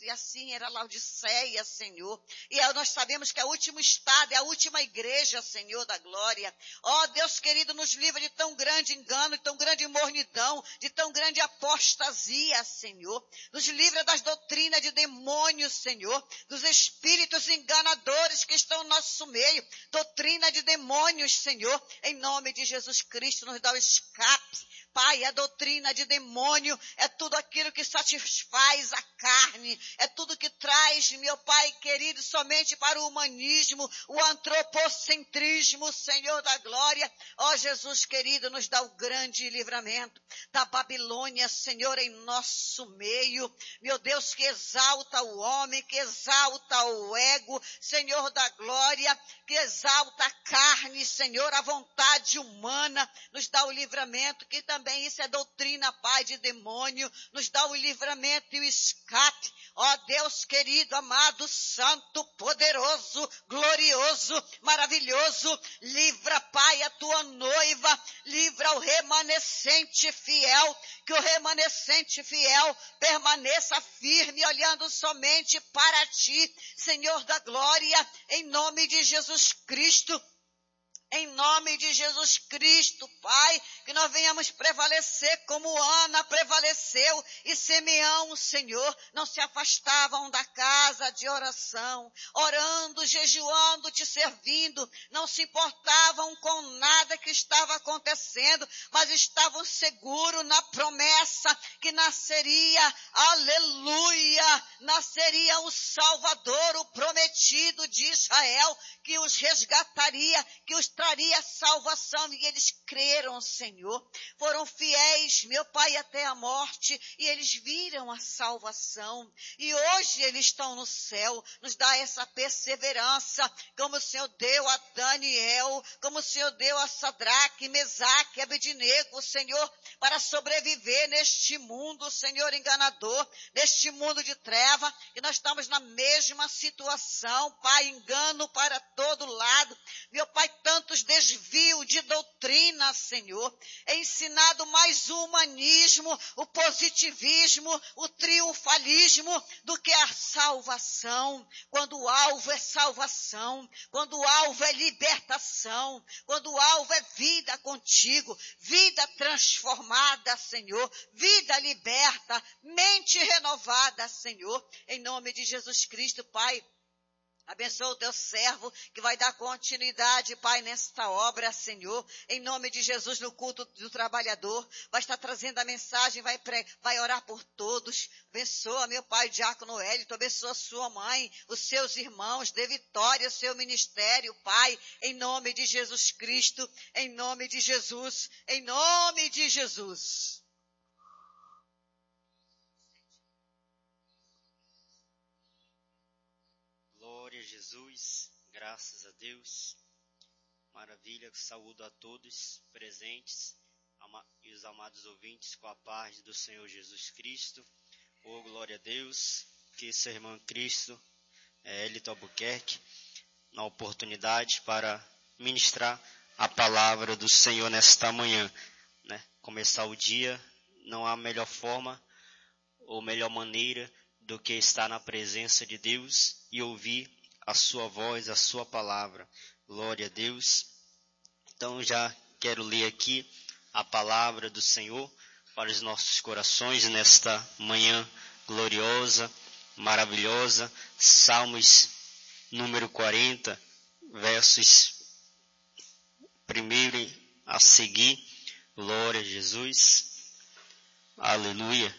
e assim era Laodiceia, Senhor. E nós sabemos que é o último estado, é a última igreja, Senhor da glória. Ó Deus querido, nos livra de tão grande engano, de tão grande mornidão, de tão grande apostasia, Senhor. Nos livra das doutrinas de demônios, Senhor, dos espíritos enganadores que estão no nosso meio, doutrina de demônios, Senhor. Em nome de Jesus Cristo, nos dá o escape. Pai, a doutrina de demônio é tudo aquilo que satisfaz a carne, é tudo que traz, meu Pai querido, somente para o humanismo, o antropocentrismo, Senhor da glória. Ó Jesus querido, nos dá o grande livramento da Babilônia, Senhor, em nosso meio. Meu Deus, que exalta o homem, que exalta o ego, Senhor da glória, que exalta a carne, Senhor, a vontade humana, nos dá o livramento, que também isso é doutrina, Pai, de demônio, nos dá o livramento e o escape. Ó Deus querido, amado, santo, poderoso, glorioso, maravilhoso, livra, Pai, a tua noiva, livra o remanescente fiel, que o remanescente fiel permaneça firme, olhando somente para ti, Senhor da glória, em nome de Jesus Cristo. Em nome de Jesus Cristo, Pai, que nós venhamos prevalecer como Ana prevaleceu e Simeão, Senhor, não se afastavam da casa de oração, orando, jejuando, te servindo, não se importavam com nada que estava acontecendo, mas estavam seguros na promessa que nasceria, aleluia, nasceria o Salvador, o prometido de Israel, que os resgataria, que os traria salvação, e eles creram, Senhor, foram fiéis, meu Pai, até a morte, e eles viram a salvação, e hoje eles estão no céu. Nos dá essa perseverança, como o Senhor deu a Daniel, como o Senhor deu a Sadraque, Mesaque, Abednego, Senhor, para sobreviver neste mundo, Senhor, enganador, neste mundo de treva, e nós estamos na mesma situação, Pai, engano para todo lado, meu Pai, tantos desvios de doutrina, Senhor, é ensinado mais o humanismo, o positivismo, o triunfalismo, do que a salvação, quando o alvo é salvação, quando o alvo é libertação, quando o alvo é vida contigo, vida transformada, Senhor, vida liberta, mente renovada, Senhor, em nome de Jesus Cristo, Pai. Abençoa o teu servo que vai dar continuidade, Pai, nesta obra, Senhor, em nome de Jesus, no culto do trabalhador, vai estar trazendo a mensagem, vai orar por todos. Abençoa, meu Pai, Diácono Hélito, abençoa sua mãe, os seus irmãos, dê vitória ao seu ministério, Pai, em nome de Jesus Cristo, em nome de Jesus, em nome de Jesus. Glória a Jesus, graças a Deus, maravilha, saúdo a todos presentes e os amados ouvintes com a paz do Senhor Jesus Cristo. Oh, glória a Deus, que seu irmão Cristo, Hélito Albuquerque, na oportunidade para ministrar a palavra do Senhor nesta manhã, né? Começar o dia, não há melhor forma ou melhor maneira do que estar na presença de Deus e ouvir a sua voz, a sua palavra. Glória a Deus. Então já quero ler aqui a palavra do Senhor para os nossos corações nesta manhã gloriosa, maravilhosa. Salmos número 40, versos 1 a seguir. Glória a Jesus. Aleluia.